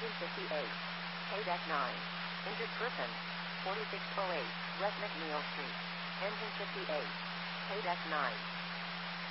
Engine 58. K-Deck 9. Injured person. 4608 West McNeil Street. Engine 58. K-Deck 9.